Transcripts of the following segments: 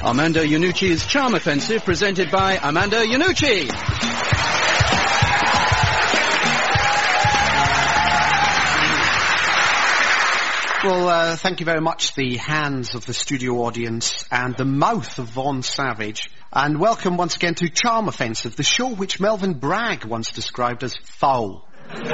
Armando Iannucci's Charm Offensive, presented by Armando Iannucci. Well, thank you very much, the hands of the studio audience and the mouth of Vaughan Savage. And welcome once again to Charm Offensive, the show which Melvyn Bragg once described as foul.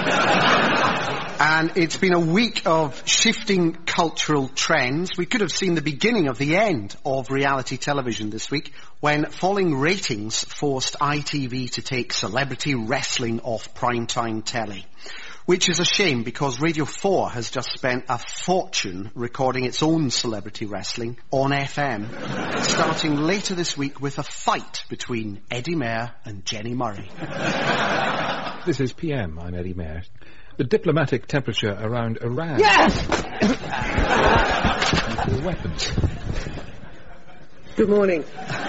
And it's been a week of shifting cultural trends. We could have seen the beginning of the end of reality television this week when falling ratings forced ITV to take celebrity wrestling off primetime telly. Which is a shame because Radio 4 has just spent a fortune recording its own celebrity wrestling on FM, starting later this week with a fight between Eddie Mair and Jenny Murray. This is PM, I'm Eddie Mair. The diplomatic temperature around Iran... Yes! Nuclear weapons. Good morning.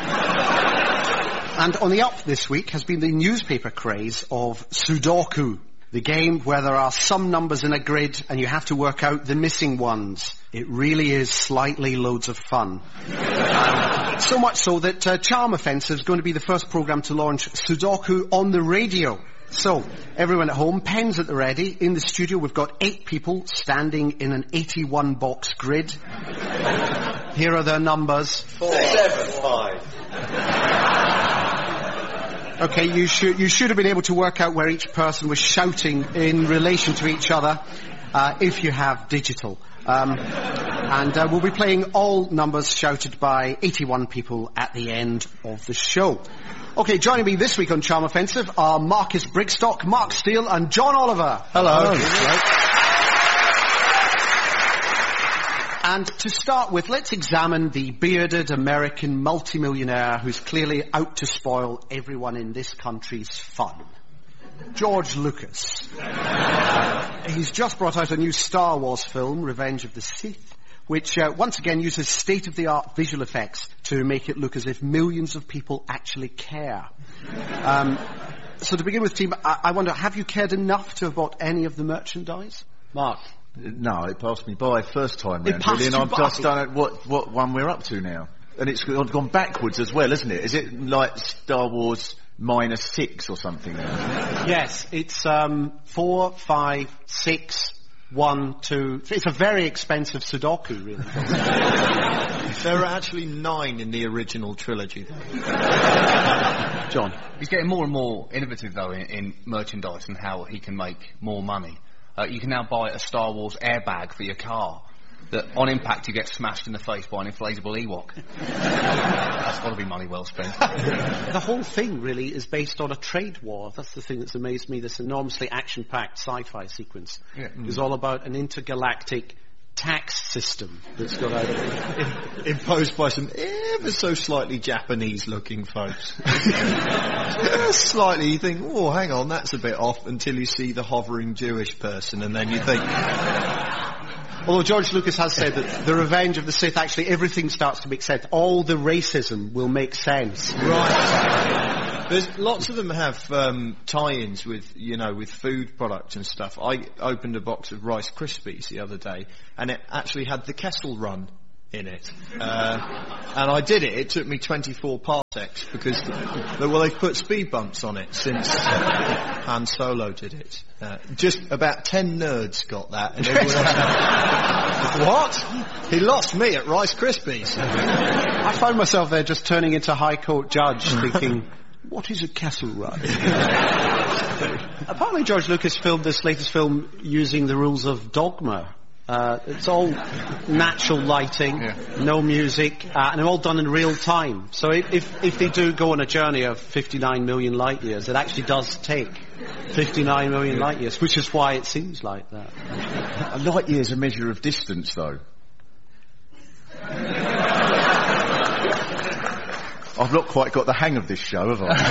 And on the up this week has been the newspaper craze of Sudoku. The game where there are some numbers in a grid and you have to work out the missing ones. It really is slightly loads of fun. So much so that Charm Offensive is going to be the first programme to launch Sudoku on the radio. So, everyone at home, pens at the ready. In the studio we've got 8 people standing in an 81-box grid. Here are their numbers. 4, 7, 5. Okay, you should have been able to work out where each person was shouting in relation to each other, if you have digital. And we'll be playing all numbers shouted by 81 people at the end of the show. Okay, joining me this week on Charm Offensive are Marcus Brigstock, Mark Steele and John Oliver. Hello. And to start with, let's examine the bearded American multimillionaire who's clearly out to spoil everyone in this country's fun. George Lucas. He's just brought out a new Star Wars film, Revenge of the Sith, which once again uses state-of-the-art visual effects to make it look as if millions of people actually care. So to begin with, team, I wonder, have you cared enough to have bought any of the merchandise? Mark? No, it passed me by first time round, passed really, and you I've by? just done what one we're up to now. And it's gone backwards as well, isn't it? Is it like Star Wars -6 or something now? Yes, it's 4, 5, 6, 1, 2... It's a very expensive Sudoku, really. There are actually 9 in the original trilogy. John? He's getting more and more innovative, though, in merchandise and how he can make more money. You can now buy a Star Wars airbag for your car that, on impact, you get smashed in the face by an inflatable Ewok. That's got to be money well spent. The whole thing, really, is based on a trade war. That's the thing that's amazed me. This enormously action-packed sci-fi sequence is all about an intergalactic tax system that's got out of it. Imposed by some ever so slightly Japanese-looking folks. Just slightly, you think, oh, hang on, that's a bit off, until you see the hovering Jewish person, and then you think... Although George Lucas has said that the Revenge of the Sith, actually everything starts to make sense. All the racism will make sense. Right. There's lots of them have tie-ins with, with food products and stuff. I opened a box of Rice Krispies the other day, and it actually had the Kessel Run in it. And I did it. It took me 24 parsecs because, they've put speed bumps on it since Han Solo did it. Just about 10 nerds got that, and everyone else what? He lost me at Rice Krispies. I found myself there just turning into High Court judge thinking, what is a Kessel Run? Apparently George Lucas filmed this latest film using the rules of Dogma. It's all natural lighting, no music, and they're all done in real time. So if they do go on a journey of 59 million light years, it actually does take 59 million light years, which is why it seems like that. A light year's a measure of distance, though. I've not quite got the hang of this show, have I?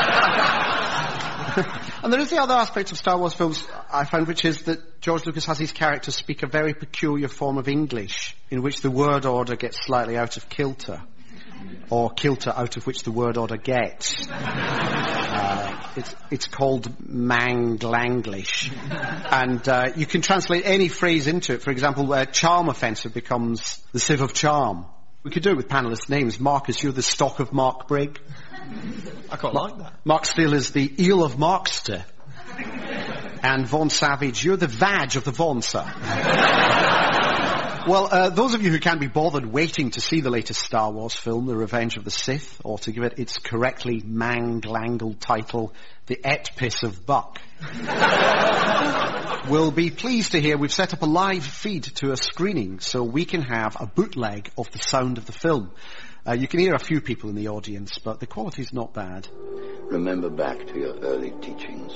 And there is the other aspect of Star Wars films I found, which is that George Lucas has his characters speak a very peculiar form of English, in which the word order gets slightly out of kilter, or kilter out of which the word order gets. It's called Manglanglish. And you can translate any phrase into it. For example, Charm Offensive becomes the Sieve of Charm. We could do it with panellist names. Marcus, you're the stock of Mark Brigg. I quite like that. Mark Steele is the eel of Markster. And Von Savage, you're the vag of the Vonsa. Well, those of you who can't be bothered waiting to see the latest Star Wars film, The Revenge of the Sith, or to give it its correctly manglangled title, The Et-Piss of Buck, will be pleased to hear we've set up a live feed to a screening so we can have a bootleg of the sound of the film. You can hear a few people in the audience, but the quality's not bad. Remember back to your early teachings.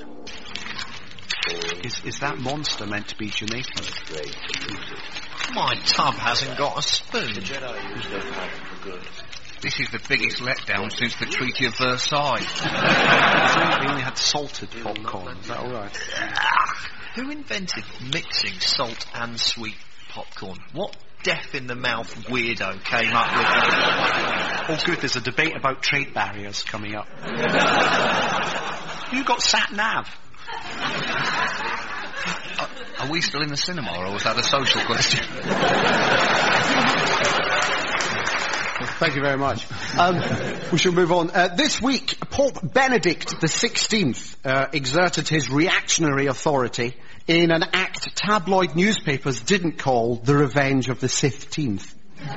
Is that monster meant to be Jamaican? Afraid to lose it. My tub hasn't got a spoon. The Jedi used their power for good. This is the biggest letdown since the Treaty of Versailles. We only had salted popcorn. Is that all right? Who invented mixing salt and sweet popcorn? What deaf-in-the-mouth weirdo came up with that? Oh, good, there's a debate about trade barriers coming up. You got sat-nav. Are we still in the cinema, or was that a social question? Thank you very much. We shall move on. This week, Pope Benedict XVI exerted his reactionary authority in an act tabloid newspapers didn't call The Revenge of the 15th.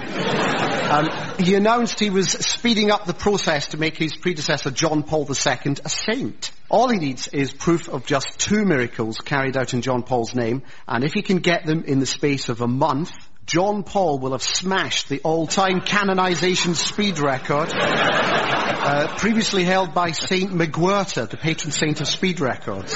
He announced he was speeding up the process to make his predecessor John Paul II a saint. All he needs is proof of just 2 miracles carried out in John Paul's name, and if he can get them in the space of a month, John Paul will have smashed the all-time canonization speed record, previously held by Saint Miguerta, the patron saint of speed records.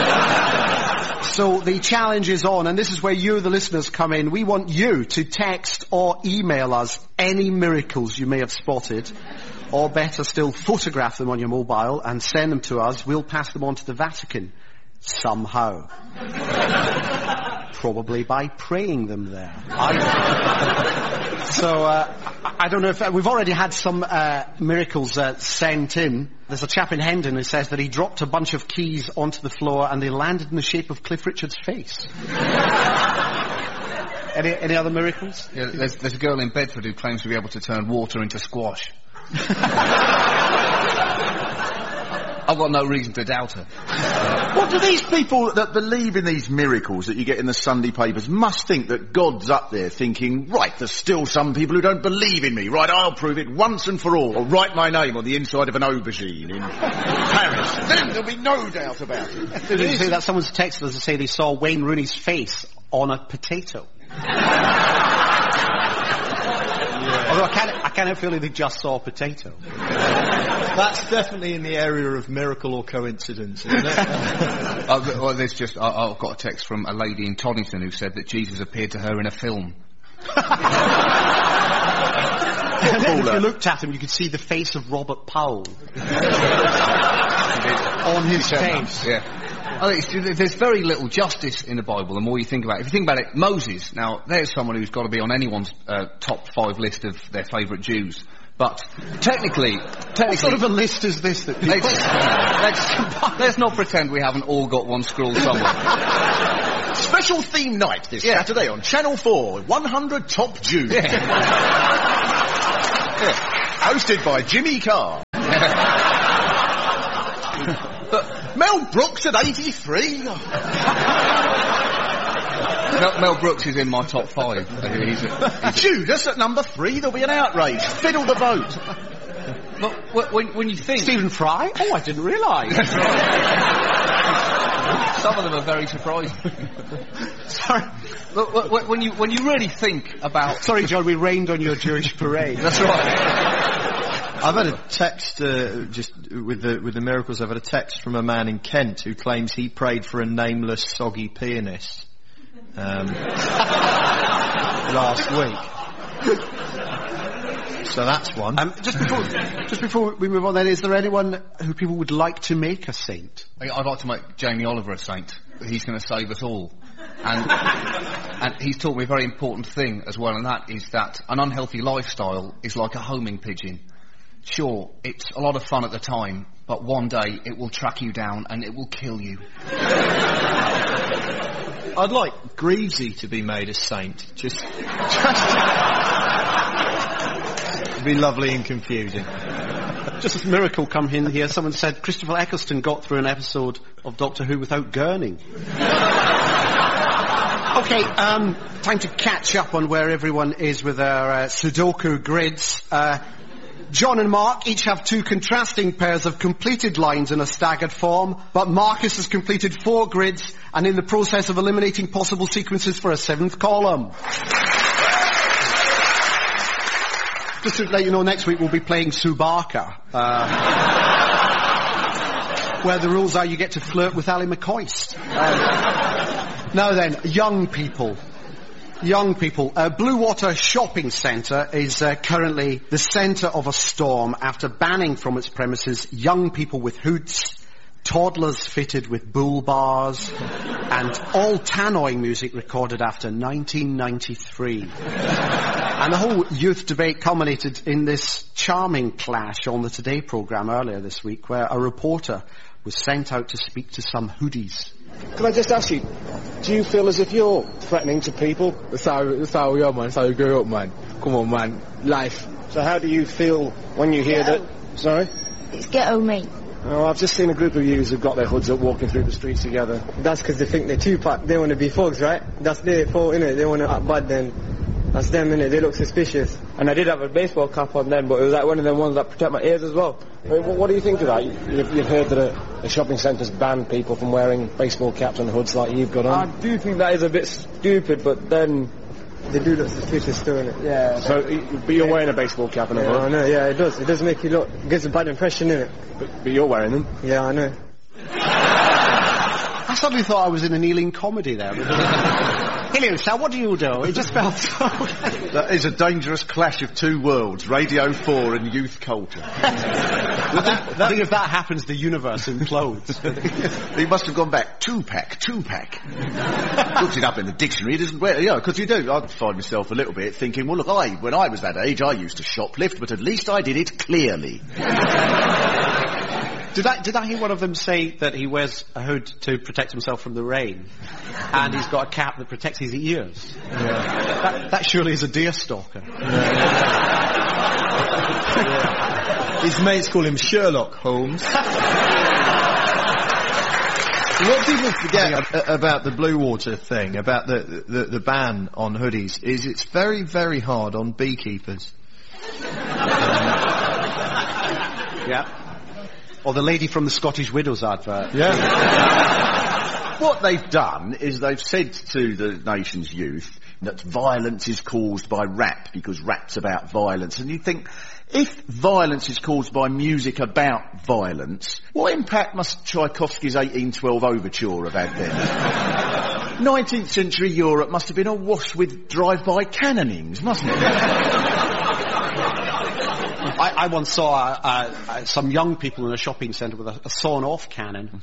So the challenge is on, and this is where you, the listeners, come in. We want you to text or email us any miracles you may have spotted, or better still, photograph them on your mobile and send them to us. We'll pass them on to the Vatican. Somehow. Probably by praying them there. I don't know if... we've already had some miracles sent in. There's a chap in Hendon who says that he dropped a bunch of keys onto the floor and they landed in the shape of Cliff Richard's face. Any other miracles? Yeah, there's a girl in Bedford who claims to be able to turn water into squash. I've got no reason to doubt her. What do these people that believe in these miracles that you get in the Sunday papers must think that God's up there thinking, right, there's still some people who don't believe in me, right, I'll prove it once and for all, or write my name on the inside of an aubergine in Paris. Then there'll be no doubt about it. Did you say that someone's texted us to say they saw Wayne Rooney's face on a potato? Although I kind of feel like they just saw a potato. That's definitely in the area of miracle or coincidence, isn't it? Well, there's just... I've got a text from a lady in Toddington who said that Jesus appeared to her in a film. And then if you looked at him, you could see the face of Robert Powell on his face. Yeah. There's very little justice in the Bible the more you think about it. If you think about it, Moses, now there's someone who's got to be on anyone's top 5 list of their favourite Jews. But technically... What sort of a list is this that people... Let's not pretend we haven't all got one scrawled somewhere. Special theme night this Saturday on Channel 4, 100 Top Jews. Yeah. Hosted by Jimmy Carr. But Mel Brooks at 83. Mel Brooks is in my top 5. Judas at number 3. There'll be an outrage. Fiddle the vote. But when you think... Stephen Fry? Oh, I didn't realise. Some of them are very surprising. Sorry. But when you really think about... Sorry, John, we rained on your Jewish parade. That's right. I've had a text, just with the miracles, I've had a text from a man in Kent who claims he prayed for a nameless, soggy pianist last week. So that's one. Just before we move on then, is there anyone who people would like to make a saint? I'd like to make Jamie Oliver a saint. He's going to save us all. And he's taught me a very important thing as well, and that is that an unhealthy lifestyle is like a homing pigeon. Sure, it's a lot of fun at the time, but one day it will track you down and it will kill you. I'd like Greavesy to be made a saint. Just to be lovely and confusing. Just a miracle come in here. Someone said Christopher Eccleston got through an episode of Doctor Who without gurning. Okay, time to catch up on where everyone is with their Sudoku grids. John and Mark each have 2 contrasting pairs of completed lines in a staggered form, but Marcus has completed 4 grids and in the process of eliminating possible sequences for a 7th column. Just to let you know, next week we'll be playing Subaka, where the rules are you get to flirt with Ali McCoist. Now then, young people. Young people. Blue Water Shopping Centre is currently the centre of a storm after banning from its premises young people with hoods, toddlers fitted with bull bars, and all tannoy music recorded after 1993. And the whole youth debate culminated in this charming clash on the Today programme earlier this week, where a reporter was sent out to speak to some hoodies. Can I just ask you, do you feel as if you're threatening to people? That's how we are, man. That's how we grow up, man. Come on, man. Life. So how do you feel when you hear that... Sorry? It's ghetto, mate. Oh, I've just seen a group of youths who've got their hoods up walking through the streets together. That's because they think they're Tupac. They want to be thugs, right? That's their fault, innit? They want to act bad then. That's them, innit? They look suspicious. And I did have a baseball cap on then, but it was like one of them ones that protect my ears as well. I mean, what do you think of that? You've heard that a shopping centre's banned people from wearing baseball caps and hoods like you've got on. I do think that is a bit stupid, but then they do look suspicious still, innit? Yeah. So, but you're wearing a baseball cap and a hood? I know, yeah, it does. It does make you look... It gives a bad impression, innit? But you're wearing them? Yeah, I know. I suddenly thought I was in an Ealing comedy there. Hello, sir, what do you do? It just felt so... That is a dangerous clash of 2 worlds, Radio 4 and youth culture. I think if that happens, the universe implodes. He must have gone back, 2-pack. Looked it up in the dictionary, it isn't where, yeah, because you do. I'd find myself a little bit thinking, well look, when I was that age, I used to shoplift, but at least I did it clearly. Did I hear one of them say that he wears a hood to protect himself from the rain, and he's got a cap that protects his ears? Yeah. That surely is a deer stalker. Yeah. His mates call him Sherlock Holmes. What people forget about the Blue Water thing, about the ban on hoodies, is it's very, very hard on beekeepers. Yeah. Or the lady from the Scottish Widows advert. Yeah. What they've done is they've said to the nation's youth that violence is caused by rap, because rap's about violence. And you think, if violence is caused by music about violence, what impact must Tchaikovsky's 1812 Overture have had then? 19th century Europe must have been awash with drive-by cannonings, mustn't it? I once saw some young people in a shopping centre with a sawn-off cannon.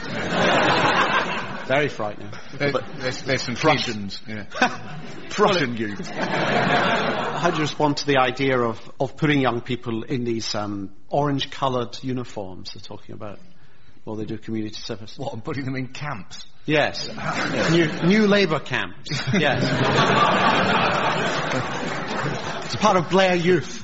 Very frightening. There's some Prussians. Yeah. Prussian youth. How do you respond to the idea of putting young people in these orange-coloured uniforms they're talking about while they do community service? What, and putting them in camps? Yes. New Labour camps. Yes. It's part of Blair Youth.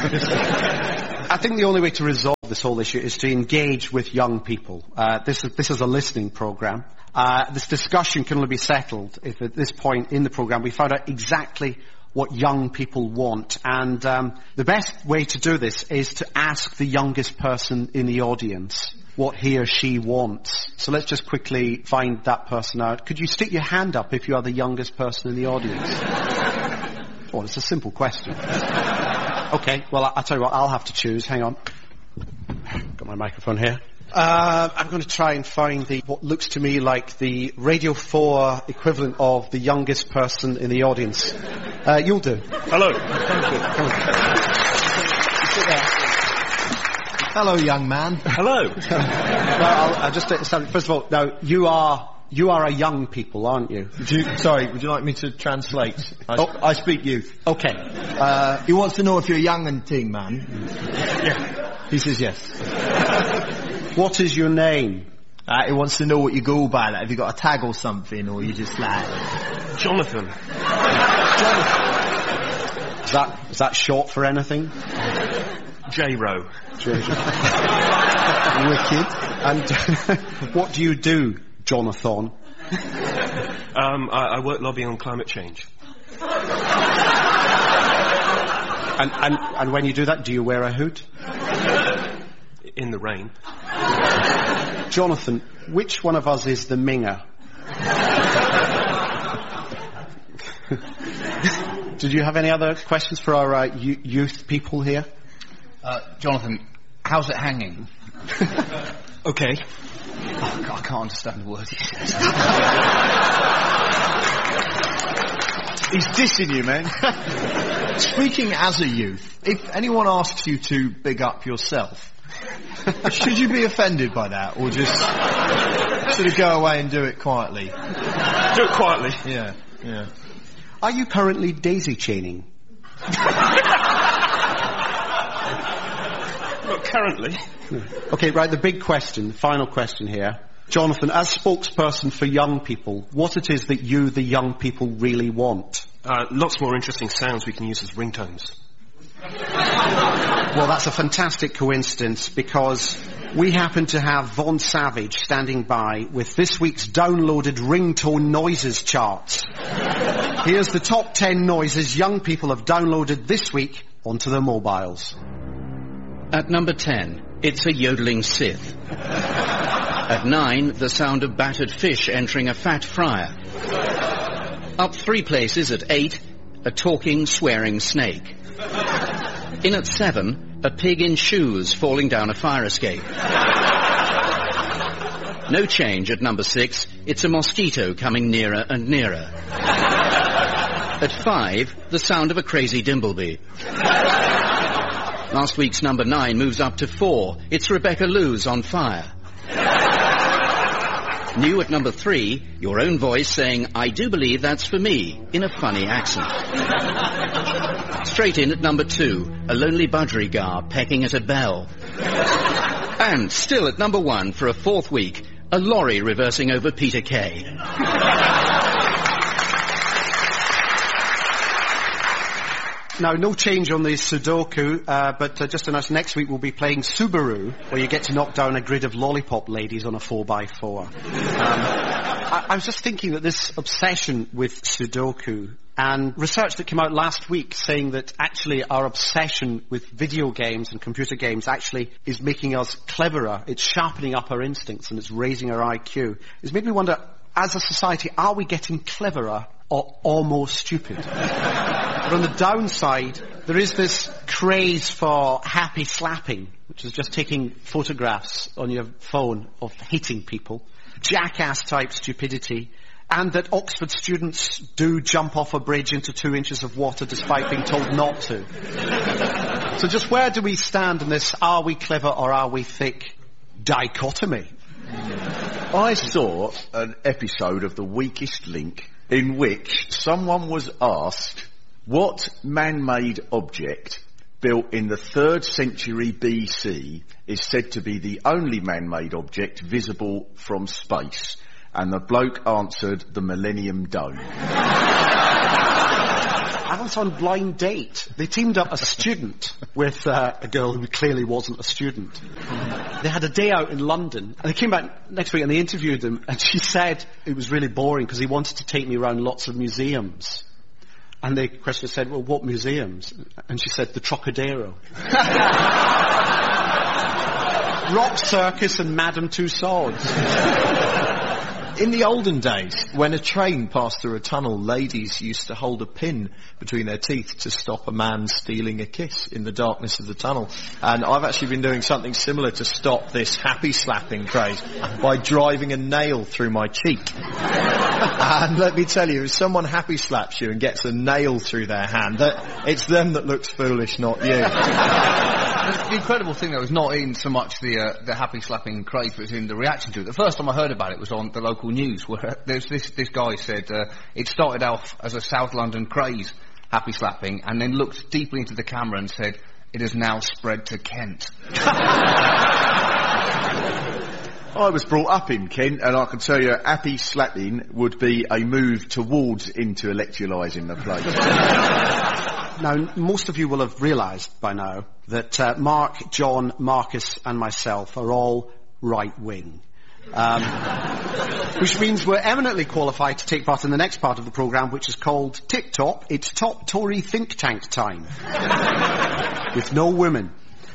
I think the only way to resolve this whole issue is to engage with young people. This is a listening programme. This discussion can only be settled if at this point in the programme we found out exactly what young people want. And the best way to do this is to ask the youngest person in the audience what he or she wants. So let's just quickly find that person out. Could you stick your hand up if you are the youngest person in the audience? Oh, it's a simple question. Okay, well, I'll tell you what, I'll have to choose. Hang on. Got my microphone here. I'm going to try and find what looks to me like the Radio 4 equivalent of the youngest person in the audience. You'll do. Hello. Thank you. Come on. Sit there. Hello, young man. Hello. Well, I'll just establish, first of all, now, you are a young people, aren't you? Would you like me to translate? I speak youth. Okay. He wants to know if you're a young and teen man. Yeah. He says yes. What is your name? He wants to know what you go by, like, have you got a tag or something, or you just like... Jonathan. Is that short for anything? J-Row. Wicked. And what do you do, Jonathan? I work lobbying on climate change. And when you do that, do you wear a hood? In the rain. Jonathan, which one of us is the minger? Did you have any other questions for our youth people here? Jonathan, how's it hanging? Okay. Oh, God, I can't understand the word he says. He's dissing you, man. Speaking as a youth, if anyone asks you to big up yourself, should you be offended by that, or just sort of go away and do it quietly? Do it quietly. Yeah. Are you currently daisy chaining? Not currently. Okay, right, the big question, final question here. Jonathan, as spokesperson for young people, what it is that you, the young people, really want? Lots more interesting sounds we can use as ringtones. Well, that's a fantastic coincidence, because we happen to have Von Savage standing by with this week's downloaded ringtone noises charts. Here's the top 10 noises young people have downloaded this week onto their mobiles. At number 10, it's a yodeling Sith. At 9, the sound of battered fish entering a fat fryer. Up 3 places at 8, a talking, swearing snake. In at 7, a pig in shoes falling down a fire escape. No change at number 6, it's a mosquito coming nearer and nearer. At 5, the sound of a crazy Dimbleby. Last week's number 9 moves up to 4, it's Rebecca Lewis on fire. New at number 3, your own voice saying, I do believe that's for me, in a funny accent. Straight in at number 2, a lonely budgerigar pecking at a bell. And still at number 1 for a 4th week, a lorry reversing over Peter Kay. Now, no change on the Sudoku, but just announced next week we'll be playing Subaru, where you get to knock down a grid of lollipop ladies on a 4x4. I was just thinking that this obsession with Sudoku, and research that came out last week saying that actually our obsession with video games and computer games actually is making us cleverer, it's sharpening up our instincts and it's raising our IQ, it's made me wonder, as a society, are we getting cleverer or more stupid? But on the downside, there is this craze for happy slapping, which is just taking photographs on your phone of hitting people, jackass-type stupidity, and that Oxford students do jump off a bridge into 2 inches of water despite being told not to. So just where do we stand in this are we clever or are we thick dichotomy? I saw an episode of The Weakest Link in which someone was asked what man-made object built in the 3rd century BC is said to be the only man-made object visible from space. And the bloke answered the Millennium Dome. I was on Blind Date. They teamed up a student with a girl who clearly wasn't a student. They had a day out in London, and they came back next week and they interviewed them, and she said it was really boring because he wanted to take me around lots of museums. And the questioner said, well, what museums? And she said, the Trocadero. Rock Circus and Madame Tussauds. In the olden days, when a train passed through a tunnel, ladies used to hold a pin between their teeth to stop a man stealing a kiss in the darkness of the tunnel. And I've actually been doing something similar to stop this happy slapping craze by driving a nail through my cheek. And let me tell you, if someone happy slaps you and gets a nail through their hand, it's them that looks foolish, not you. The incredible thing, though, is not in so much the happy slapping craze, but it's in the reaction to it. The first time I heard about it was on the local news, where there's this guy said it started off as a South London craze, happy slapping, and then looked deeply into the camera and said, it has now spread to Kent. I was brought up in Kent, and I can tell you, happy slapping would be a move towards intellectualising the place. Now, most of you will have realised by now that Mark, John, Marcus and myself are all right-wing. Which means we're eminently qualified to take part in the next part of the programme, which is called Tip Top. It's Top Tory Think Tank time. With no women.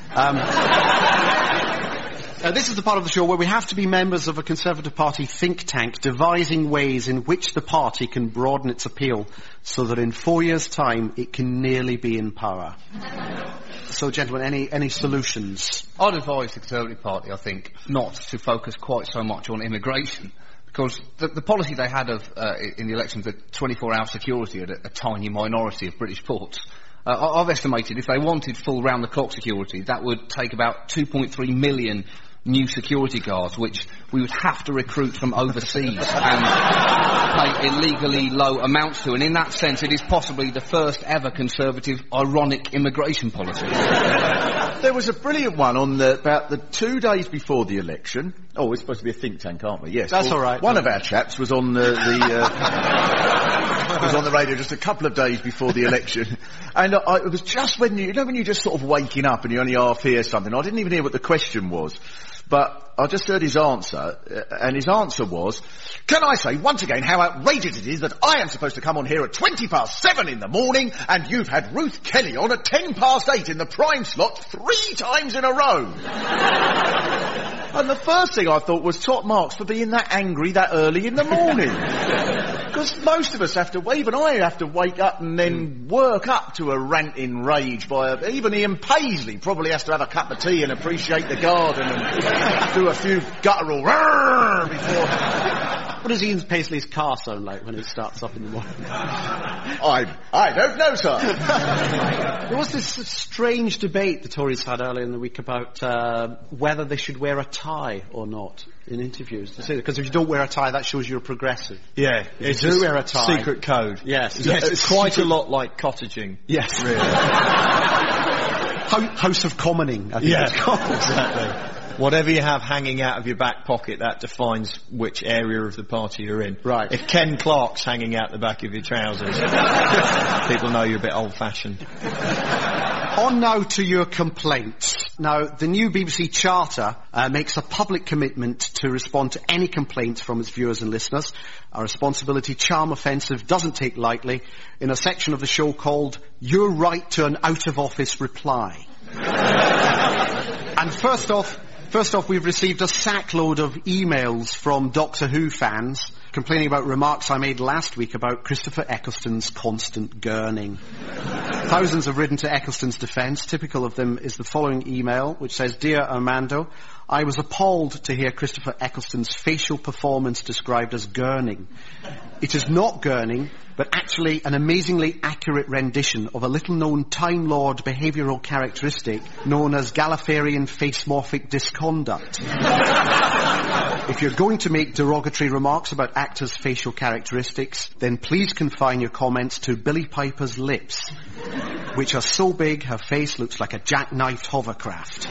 This is the part of the show where we have to be members of a Conservative Party think tank devising ways in which the party can broaden its appeal so that in 4 years' time it can nearly be in power. So, gentlemen, any solutions? I'd advise the Conservative Party, I think, not to focus quite so much on immigration, because the policy they had in the elections of 24-hour security at a tiny minority of British ports, I've estimated if they wanted full round-the-clock security, that would take about 2.3 million new security guards, which we would have to recruit from overseas and pay illegally low amounts to. And in that sense, it is possibly the first ever Conservative ironic immigration policy. There was a brilliant one on about the 2 days before the election. Oh, we're supposed to be a think tank, aren't we? Yes. That's all right. One of our chaps was on was on the radio just a couple of days before the election. And it was just when when you're just sort of waking up and you only half hear something. I didn't even hear what the question was. But I just heard his answer, and his answer was, can I say once again how outrageous it is that I am supposed to come on here at 7:20 in the morning, and you've had Ruth Kelly on at 8:10 in the prime slot 3 times in a row. And the first thing I thought was top marks for being that angry that early in the morning. Because most of us have to, even I have to wake up and then work up to a ranting rage by even Ian Paisley probably has to have a cup of tea and appreciate the garden and do a few guttural before. What does Ian Paisley's car sound like when it starts up in the morning? I don't know, sir. There was this strange debate the Tories had earlier in the week about whether they should wear a tie or not in interviews. Because if you don't wear a tie, that shows you're progressive. Yeah, if you do wear a tie, secret code. Yes, it's quite a lot like cottaging. Yes, really. House of Commoning, I think it's called. Exactly. Whatever you have hanging out of your back pocket, that defines which area of the party you're in. Right. If Ken Clark's hanging out the back of your trousers, people know you're a bit old-fashioned. On now to your complaints. Now, the new BBC Charter makes a public commitment to respond to any complaints from its viewers and listeners. Our Responsibility Charm Offensive doesn't take lightly in a section of the show called Your Right to an Out-of-Office Reply. And first off, we've received a sackload of emails from Doctor Who fans complaining about remarks I made last week about Christopher Eccleston's constant gurning. Thousands have written to Eccleston's defence. Typical of them is the following email, which says, Dear Armando, I was appalled to hear Christopher Eccleston's facial performance described as gurning. It is not gurning, but actually an amazingly accurate rendition of a little-known Time Lord behavioural characteristic known as Gallifreyan face-morphic disconduct. If you're going to make derogatory remarks about actors' facial characteristics, then please confine your comments to Billie Piper's lips, which are so big her face looks like a jackknifed hovercraft.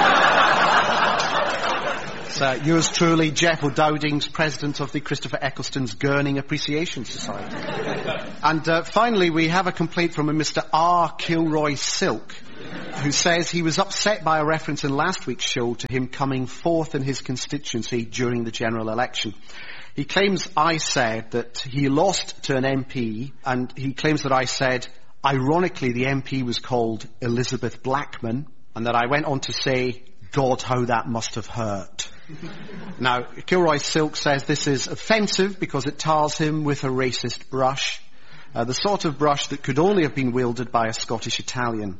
Yours truly, Jeff O'Dowdings, President of the Christopher Eccleston's Gurning Appreciation Society. And finally, we have a complaint from a Mr. R. Kilroy Silk, who says he was upset by a reference in last week's show to him coming fourth in his constituency during the general election. He claims I said that he lost to an MP, and he claims that I said, ironically, the MP was called Elizabeth Blackman, and that I went on to say, God, how that must have hurt. Now, Kilroy Silk says this is offensive because it tars him with a racist brush, the sort of brush that could only have been wielded by a Scottish Italian.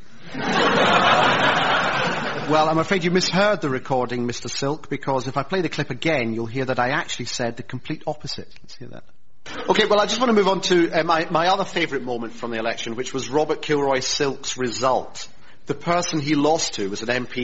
Well, I'm afraid you misheard the recording, Mr. Silk, because if I play the clip again, you'll hear that I actually said the complete opposite. Let's hear that. Okay, well, I just want to move on to my other favourite moment from the election, which was Robert Kilroy Silk's result. The person he lost to was an MP